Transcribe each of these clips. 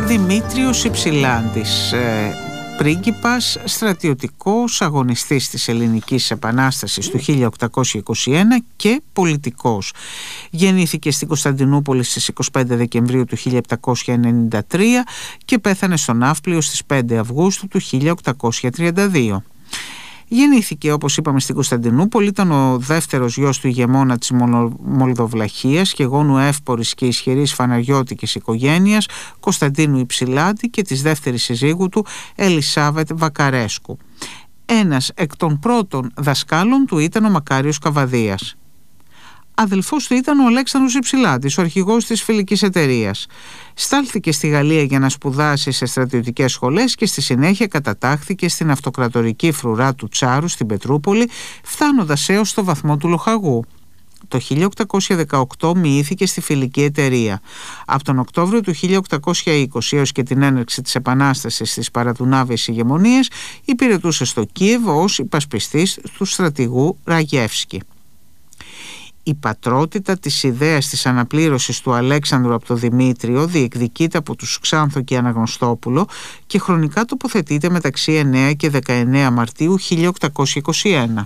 Δημήτριος Υψηλάντης, πρίγκιπας, στρατιωτικός, αγωνιστής της Ελληνικής Επανάστασης του 1821 και πολιτικός. Γεννήθηκε στην Κωνσταντινούπολη στις 25 Δεκεμβρίου του 1793 και πέθανε στο Ναύπλιο στις 5 Αυγούστου του 1832. Γεννήθηκε, όπως είπαμε, στην Κωνσταντινούπολη, ήταν ο δεύτερος γιος του ηγεμόνα της Μολδοβλαχίας και γόνου εύπορης και ισχυρής φαναριώτικης οικογένειας Κωνσταντίνου Υψηλάντη και της δεύτερης συζύγου του Ελισάβετ Βακαρέσκου. Ένας εκ των πρώτων δασκάλων του ήταν ο Μακάριος Καβαδίας. Αδελφός του ήταν ο Αλέξανδρος Υψηλάντης, ο αρχηγός της Φιλικής Εταιρείας. Στάλθηκε στη Γαλλία για να σπουδάσει σε στρατιωτικές σχολές και στη συνέχεια κατατάχθηκε στην αυτοκρατορική φρουρά του Τσάρου στην Πετρούπολη, φτάνοντας έως το βαθμό του λοχαγού. Το 1818 μοιήθηκε στη Φιλική Εταιρεία. Από τον Οκτώβριο του 1820 έως και την έναρξη της Επανάστασης στις παραδουνάβιες ηγεμονίες υπηρετούσε στο Κίεβο ως υπασπιστής του στρατηγού Ραγεύσκη. Η πατρότητα της ιδέας της αναπλήρωσης του Αλέξανδρου από το Δημήτριο διεκδικείται από τους Ξάνθο και Αναγνωστόπουλο και χρονικά τοποθετείται μεταξύ 9 και 19 Μαρτίου 1821.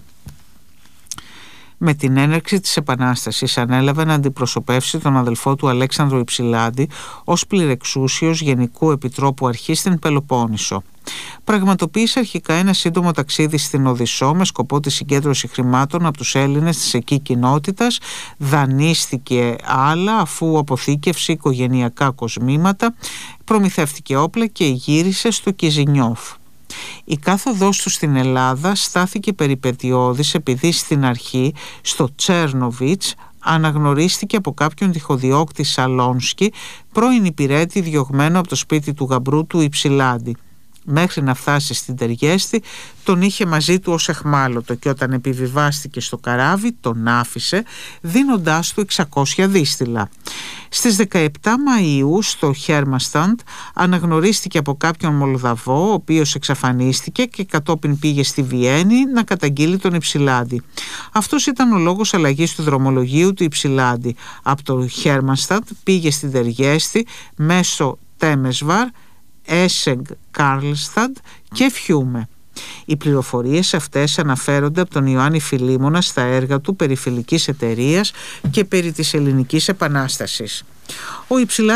Με την έναρξη της Επανάστασης ανέλαβε να αντιπροσωπεύσει τον αδελφό του Αλέξανδρο Υψηλάντη ως πληρεξούσιος Γενικού Επιτρόπου Αρχής στην Πελοπόννησο. Πραγματοποίησε αρχικά ένα σύντομο ταξίδι στην Οδυσσό με σκοπό τη συγκέντρωση χρημάτων από τους Έλληνες της εκεί κοινότητας, δανείστηκε άλλα αφού αποθήκευσε οικογενειακά κοσμήματα, προμηθεύτηκε όπλα και γύρισε στο Κιζινιόφ. Η κάθοδός του στην Ελλάδα στάθηκε περιπετειώδης επειδή στην αρχή στο Τσέρνοβιτς αναγνωρίστηκε από κάποιον τυχοδιώκτη Σαλόνσκι, πρώην υπηρέτη διωγμένο από το σπίτι του γαμπρού του Υψηλάντη. Μέχρι να φτάσει στην Τεργέστη τον είχε μαζί του ως εχμάλωτο και όταν επιβιβάστηκε στο καράβι τον άφησε δίνοντάς του 600 δίστηλα. Στις 17 Μαΐου στο Χέρμασταντ αναγνωρίστηκε από κάποιον Μολδαβό ο οποίος εξαφανίστηκε και κατόπιν πήγε στη Βιέννη να καταγγείλει τον Υψηλάντη. Αυτός ήταν ο λόγος αλλαγής του δρομολογίου του Υψηλάντη. Από το Χέρμασταντ πήγε στην Τεργέστη μέσω Τέμεσβαρ, Έσεγγ, Κάρλσταντ και Φιούμε. Οι πληροφορίες αυτές αναφέρονται από τον Ιωάννη Φιλίμωνα στα έργα του περί Φιλικής Εταιρείας και περί της Ελληνικής Επανάστασης. Ο